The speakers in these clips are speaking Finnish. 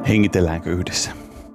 Hengitelläänkö yhdessä?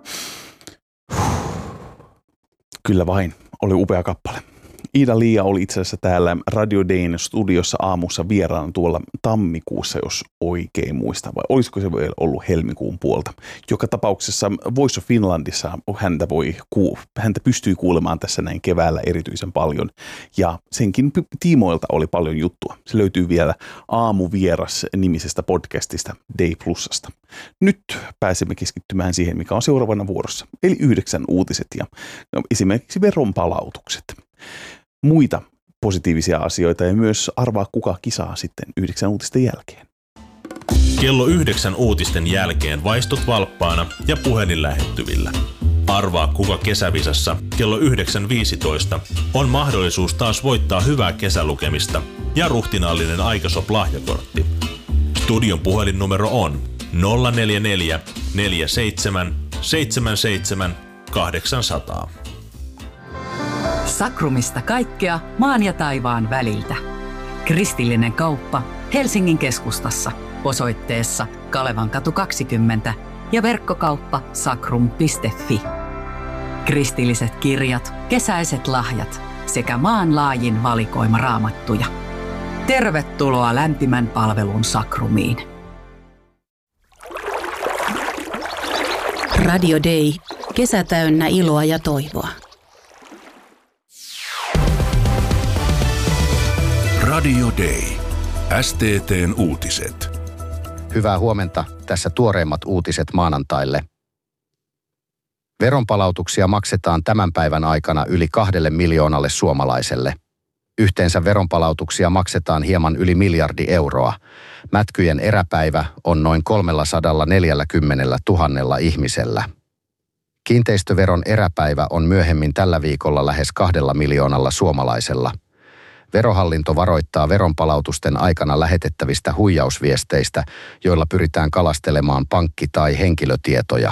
Kyllä vain, oli upea kappale. Iida-Liia oli itse asiassa täällä Radio Dayn studiossa aamussa vieraana tuolla tammikuussa, jos oikein muista, vai olisiko se vielä ollut helmikuun puolta. Joka tapauksessa Voice of Finlandissa häntä pystyy kuulemaan tässä näin keväällä erityisen paljon, ja senkin tiimoilta oli paljon juttua. Se löytyy vielä Aamuvieras-nimisestä podcastista Day Plusasta. Nyt pääsemme keskittymään siihen, mikä on seuraavana vuorossa, eli 9 uutiset ja esimerkiksi veronpalautukset. Muita positiivisia asioita ja myös arvaa kuka kisaa sitten 9 uutisten jälkeen. Kello 9 uutisten jälkeen vaistut valppaana ja puhelin lähettyvillä. Arvaa kuka kesävisassa kello 9.15 on mahdollisuus taas voittaa hyvää kesälukemista ja ruhtinaallinen Aikasop-lahjakortti. Studion puhelinnumero on 044 47 77 800. Sakrumista kaikkea maan ja taivaan väliltä. Kristillinen kauppa Helsingin keskustassa osoitteessa Kalevankatu 20 ja verkkokauppa sakrum.fi. Kristilliset kirjat, kesäiset lahjat sekä maanlaajin valikoima raamattuja. Tervetuloa lämpimän palvelun Sakrumiin. Radio Day. Kesä täynnä iloa ja toivoa. Radio Day. STT:n uutiset. Hyvää huomenta. Tässä tuoreimmat uutiset maanantaille. Veronpalautuksia maksetaan tämän päivän aikana yli 2 miljoonalle suomalaiselle. Yhteensä veronpalautuksia maksetaan hieman yli 1 miljardi euroa. Mätkyjen eräpäivä on noin 340 000 ihmisellä. Kiinteistöveron eräpäivä on myöhemmin tällä viikolla lähes 2 miljoonalla suomalaisella. Verohallinto varoittaa veronpalautusten aikana lähetettävistä huijausviesteistä, joilla pyritään kalastelemaan pankki- tai henkilötietoja.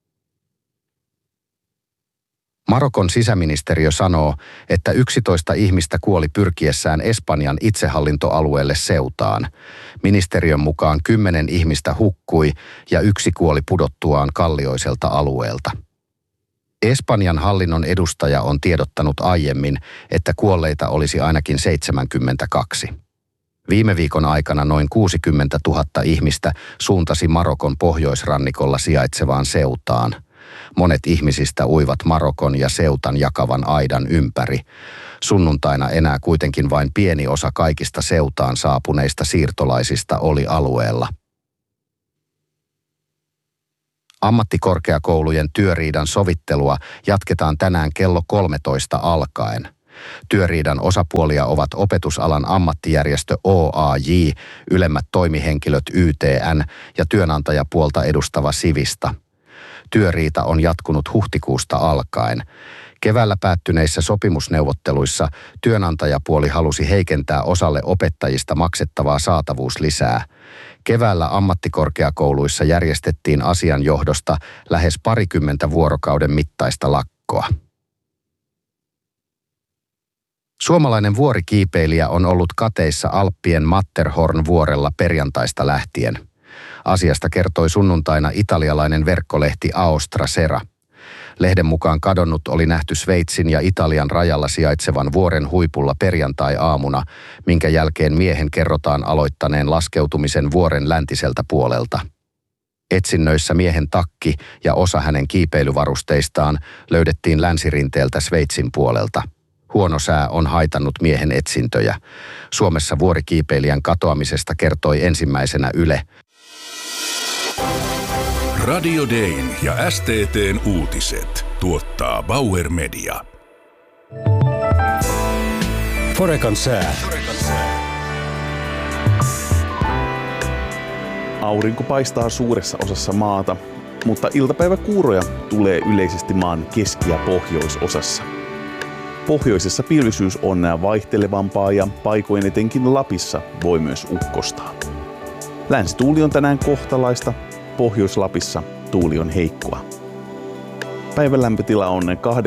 Marokon sisäministeriö sanoo, että 11 ihmistä kuoli pyrkiessään Espanjan itsehallintoalueelle Ceutaan. Ministeriön mukaan 10 ihmistä hukkui ja 1 kuoli pudottuaan kallioiselta alueelta. Espanjan hallinnon edustaja on tiedottanut aiemmin, että kuolleita olisi ainakin 72. Viime viikon aikana noin 60 000 ihmistä suuntasi Marokon pohjoisrannikolla sijaitsevaan Ceutaan. Monet ihmisistä uivat Marokon ja Ceutan jakavan aidan ympäri. Sunnuntaina enää kuitenkin vain pieni osa kaikista Ceutaan saapuneista siirtolaisista oli alueella. Ammattikorkeakoulujen työriidan sovittelua jatketaan tänään kello 13 alkaen. Työriidan osapuolia ovat opetusalan ammattijärjestö OAJ, ylemmät toimihenkilöt YTN ja työnantajapuolta edustava Sivista. Työriita on jatkunut huhtikuusta alkaen. Keväällä päättyneissä sopimusneuvotteluissa työnantajapuoli halusi heikentää osalle opettajista maksettavaa saatavuuslisää. Keväällä ammattikorkeakouluissa järjestettiin asian johdosta lähes 20 vuorokauden mittaista lakkoa. Suomalainen vuorikiipeilijä on ollut kateissa Alppien Matterhorn-vuorella perjantaista lähtien. Asiasta kertoi sunnuntaina italialainen verkkolehti Aostra Sera. Lehden mukaan kadonnut oli nähty Sveitsin ja Italian rajalla sijaitsevan vuoren huipulla perjantai-aamuna, minkä jälkeen miehen kerrotaan aloittaneen laskeutumisen vuoren läntiseltä puolelta. Etsinnöissä miehen takki ja osa hänen kiipeilyvarusteistaan löydettiin länsirinteeltä Sveitsin puolelta. Huono sää on haitannut miehen etsintöjä. Suomessa vuorikiipeilijän katoamisesta kertoi ensimmäisenä Yle. Radio Dayn ja STT:n uutiset tuottaa Bauer Media. Forekan sää. Aurinko paistaa suuressa osassa maata, mutta iltapäiväkuuroja tulee yleisesti maan keski- ja pohjoisosassa. Pohjoisessa pilvisyys on vaihtelevampaa ja paikoin etenkin Lapissa voi myös ukkostaa. Länsituuli on tänään kohtalaista, Pohjois-Lapissa tuuli on heikkoa. Päivän lämpötila on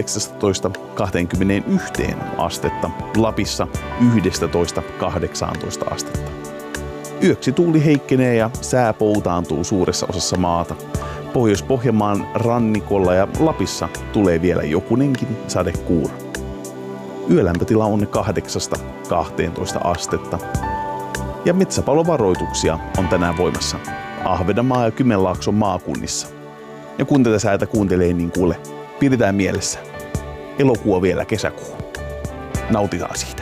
18-21 astetta, Lapissa 11-18 astetta. Yöksi tuuli heikkenee ja sää poutaantuu suuressa osassa maata. Pohjois-Pohjanmaan rannikolla ja Lapissa tulee vielä jokunenkin sadekuuro. Yölämpötila on 8–12 astetta. Ja metsäpalovaroituksia on tänään voimassa Ahvenanmaa ja Kymenlaakson maakunnissa. Ja kun tätä säätä kuuntelee, niin kuule, pidetään mielessä. Elokuu on vielä kesäkuu. Nautitaan siitä.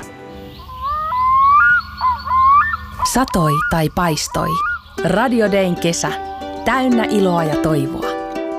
Satoi tai paistoi. Radio Dayn kesä. Täynnä iloa ja toivoa.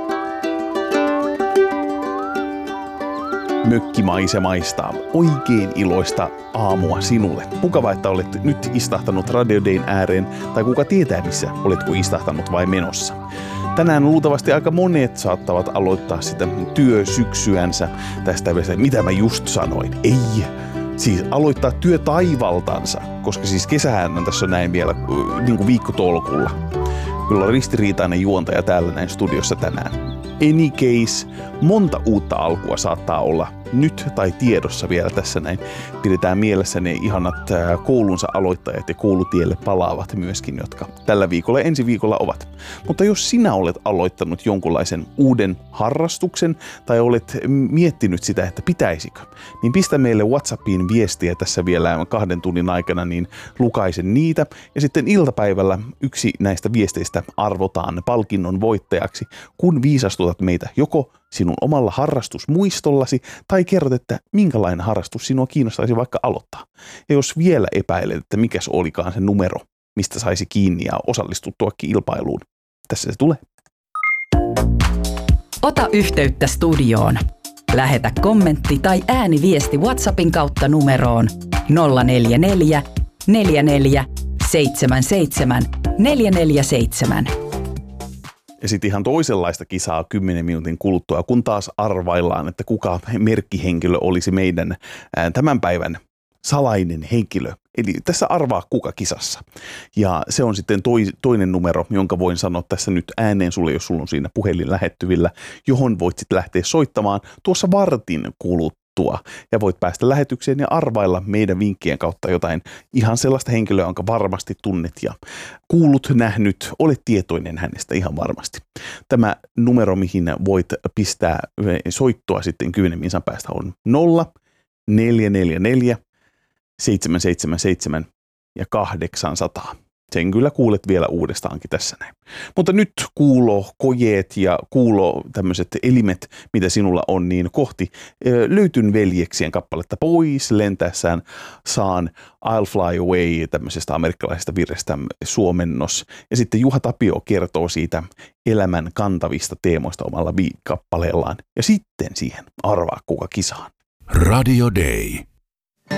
Mökkimaisemaista oikein iloista aamua sinulle. Mukava, että olet nyt istahtanut Radio Dayn ääreen, tai kuka tietää missä oletko istahtanut vai menossa. Tänään luultavasti aika monet saattavat aloittaa sitä työsyksyänsä tästä, mitä mä just sanoin. Ei, siis aloittaa työtaivaltansa, koska siis kesähän tässä on näin vielä niin kuin viikkotolkulla. Kyllä on ristiriitainen juontaja täällä näin studiossa tänään. Any case, monta uutta alkua saattaa olla nyt tai tiedossa vielä tässä näin. Pidetään mielessä ne ihanat koulunsa aloittajat ja koulutielle palaavat myöskin, jotka tällä viikolla ja ensi viikolla ovat. Mutta jos sinä olet aloittanut jonkunlaisen uuden harrastuksen tai olet miettinyt sitä, että pitäisikö, niin pistä meille WhatsAppiin viestiä tässä vielä 2 tunnin aikana, niin lukaisen niitä. Ja sitten iltapäivällä yksi näistä viesteistä arvotaan palkinnon voittajaksi, kun viisastutat meitä joko sinun omalla harrastusmuistollasi tai kerrot, että minkälainen harrastus sinua kiinnostaisi vaikka aloittaa. Ja jos vielä epäilet, että mikäs olikaan se numero, mistä saisi kiinni ja osallistuttuakin ilpailuun, tässä se tulee. Ota yhteyttä studioon. Lähetä kommentti tai ääniviesti WhatsAppin kautta numeroon 044 44 77 447. Ja sitten ihan toisenlaista kisaa 10 minuutin kuluttua, kun taas arvaillaan, että kuka merkkihenkilö olisi meidän tämän päivän salainen henkilö. Eli tässä arvaa kuka kisassa. Ja se on sitten toinen numero, jonka voin sanoa tässä nyt ääneen sulle, jos sulla on siinä puhelin lähettyvillä, johon voit sitten lähteä soittamaan tuossa vartin kuluttua. Ja voit päästä lähetykseen ja arvailla meidän vinkkien kautta jotain ihan sellaista henkilöä, jonka varmasti tunnet ja kuullut, nähnyt, olet tietoinen hänestä ihan varmasti. Tämä numero, mihin voit pistää soittoa sitten 10 minsan päästä on 0444 777 ja 800. Sen kyllä kuulet vielä uudestaankin tässä näin. Mutta nyt kuulokojeet ja tämmöiset elimet, mitä sinulla on, niin kohti löytyn veljeksien kappaletta Pois lentäessään saan I'll Fly Away tämmöisestä amerikkalaisesta virrestä suomennos. Ja sitten Juha Tapio kertoo siitä elämän kantavista teemoista omalla kappaleellaan. Ja sitten siihen arvaa kuka kisaan. Radio Day.